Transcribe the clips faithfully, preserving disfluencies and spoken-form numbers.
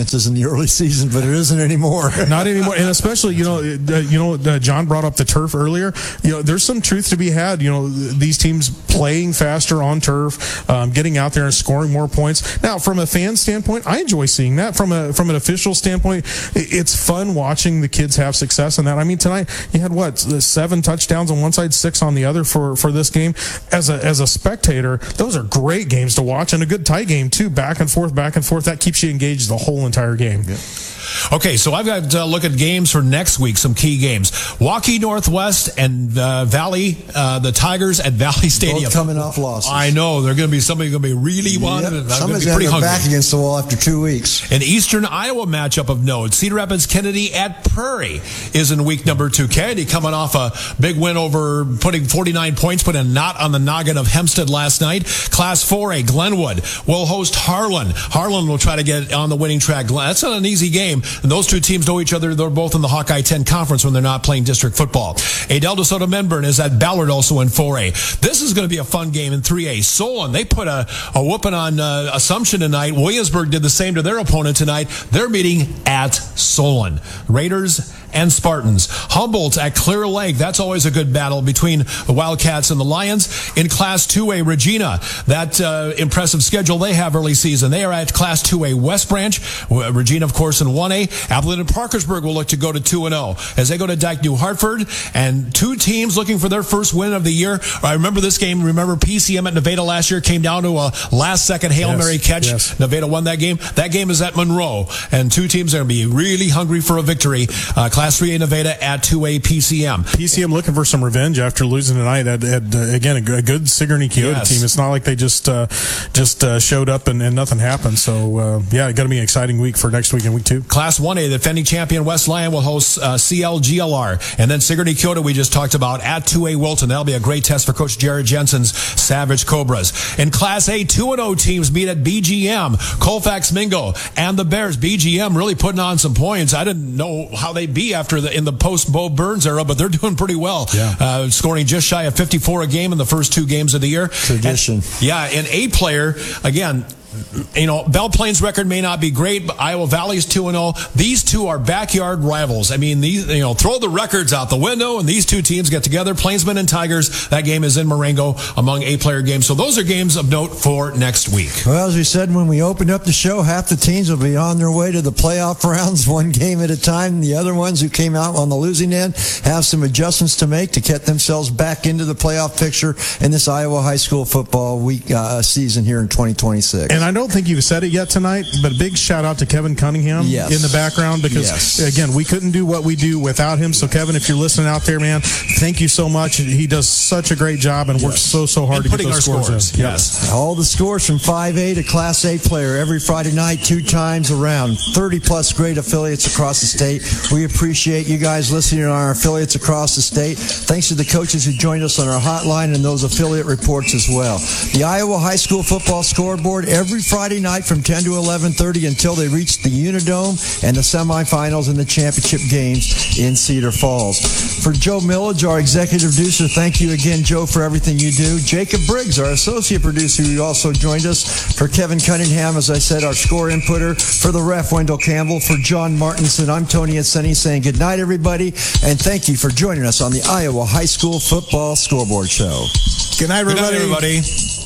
offenses in the early season, but it isn't anymore. Not anymore, and especially, you know, uh, you know, uh, John brought up the turf earlier. You know, there's some truth to be had. You know, these teams playing faster on turf, um, getting out there and scoring more points. Now, from a fan standpoint, I enjoy seeing that. From a from an official standpoint, it's fun watching the kids have success in that. I mean, tonight you had what seven touchdowns on one side, six on the other for, for this game. As a as a spectator, those are great games to watch, and a good tight game too. Back and forth, back and forth. That keeps you engaged the whole entire game. Yeah. Okay, so I've got to look at games for next week, some key games. Waukee Northwest and uh, Valley, uh, the Tigers at Valley Stadium. Both coming off losses. I know. They're going to be, somebody going to be really yep. wanting. Somebody's going to be pretty back against the wall after two weeks. An Eastern Iowa matchup of note. Cedar Rapids Kennedy at Prairie is in week number two. Kennedy coming off a big win over putting forty-nine points, put a knot on the noggin of Hempstead last night. Class four A, Glenwood will host Harlan. Harlan will try to get on the winning track. That's not an easy game. And those two teams know each other. They're both in the Hawkeye ten conference when they're not playing district football. Adel DeSoto Menburn is at Ballard, also in four A. This is going to be a fun game in three A. Solon, they put a, a whooping on uh, Assumption tonight. Williamsburg did the same to their opponent tonight. They're meeting at Solon. Raiders and Spartans. Humboldt at Clear Lake. That's always a good battle between the Wildcats and the Lions. In Class two A, Regina. That uh, impressive schedule they have early season. They are at Class two A West Branch. Regina, of course, in one A. Appleton and Parkersburg will look to go to two and oh as they go to Dyke New Hartford. And two teams looking for their first win of the year. I remember this game. Remember P C M at Nevada last year came down to a last-second Hail yes, Mary catch. Yes. Nevada won that game. That game is at Monroe. And two teams are going to be really hungry for a victory. Uh, Class three A Nevada at two A P C M. P C M looking for some revenge after losing tonight at, at uh, again, a, a good Sigourney Keota yes. team. It's not like they just uh, just uh, showed up and, and nothing happened. So, uh, yeah, it's going to be an exciting week for next week and week two. Class one A, the defending champion West Lyon will host uh, C L G L R. And then Sigourney Keota, we just talked about, at two A Wilton. That'll be a great test for Coach Jared Jensen's Savage Cobras. In Class A, two and oh teams meet at B G M. Colfax Mingo and the Bears. B G M really putting on some points. I didn't know how they'd be after the in the post-Bo Burns era, but they're doing pretty well. Yeah. Uh, scoring just shy of fifty-four a game in the first two games of the year. Tradition. And, yeah, and a player, again, you know, Belle Plains' record may not be great, but Iowa Valley's two and oh. These two are backyard rivals. I mean, these, you know, throw the records out the window, and these two teams get together. Plainsmen and Tigers. That game is in Marengo among eight-player games. So those are games of note for next week. Well, as we said when we opened up the show, half the teams will be on their way to the playoff rounds, one game at a time. The other ones who came out on the losing end have some adjustments to make to get themselves back into the playoff picture in this Iowa high school football week uh, season here in twenty twenty-six. And I don't think you've said it yet tonight, but a big shout out to Kevin Cunningham yes. in the background because, yes. again, we couldn't do what we do without him. So, Kevin, if you're listening out there, man, thank you so much. He does such a great job and yes. works so, so hard and to get those scores, scores in. Yes. yes. All the scores from five A to Class A player every Friday night, two times around. thirty-plus great affiliates across the state. We appreciate you guys listening to our affiliates across the state. Thanks to the coaches who joined us on our hotline and those affiliate reports as well. The Iowa High School Football Scoreboard every Friday night from ten to eleven thirty until they reach the Unidome and the semifinals and the championship games in Cedar Falls. For Joe Millage, our executive producer, thank you again, Joe, for everything you do. Jacob Briggs, our associate producer, who also joined us. For Kevin Cunningham, as I said, our score inputter. For the ref, Wendell Campbell. For John Martinson, I'm Tony Adseni saying good night, everybody, and thank you for joining us on the Iowa High School Football Scoreboard Show. Good night, everybody. Good night, everybody.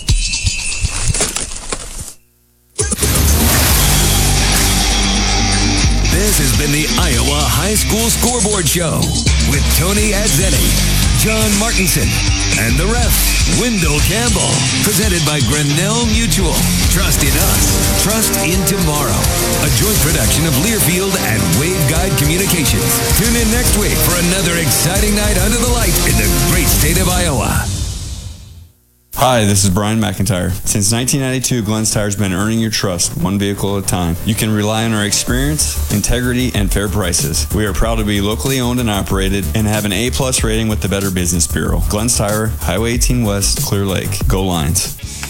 This has been the Iowa High School Scoreboard Show with Tony Adseni, John Martinson, and the ref, Wendell Campbell. Presented by Grinnell Mutual. Trust in us. Trust in tomorrow. A joint production of Learfield and Waveguide Communications. Tune in next week for another exciting night under the light in the great state of Iowa. Hi, this is Brian McIntyre. Since nineteen ninety-two, Glenn's Tire's been earning your trust, one vehicle at a time. You can rely on our experience, integrity, and fair prices. We are proud to be locally owned and operated and have an A-plus rating with the Better Business Bureau. Glenn's Tire, Highway eighteen West, Clear Lake. Go Lions.